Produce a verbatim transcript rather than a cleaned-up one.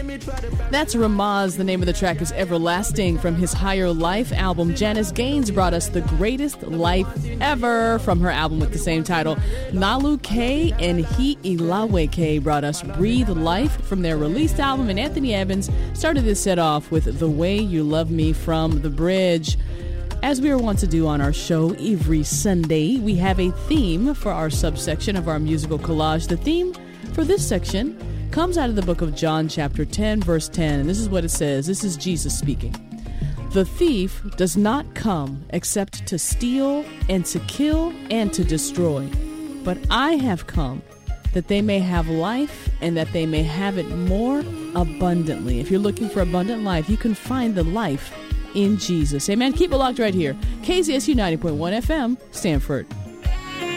That's Ramaz. The name of the track is Everlasting from his Higher Life album. Janice Gaines brought us The Greatest Life Ever from her album with the same title. Nalu K and He Ilawe K brought us Breathe Life from their released album. And Anthony Evans started this set off with The Way You Love Me from The Bridge. As we are wont to do on our show every Sunday, we have a theme for our subsection of our musical collage. The theme for this section comes out of the book of John, chapter ten, verse ten, and this is what it says. This is Jesus speaking. The thief does not come except to steal and to kill and to destroy. But I have come that they may have life and that they may have it more abundantly. If you're looking for abundant life, you can find the life in Jesus. Amen. Keep it locked right here. K Z S U ninety point one F M, Stanford.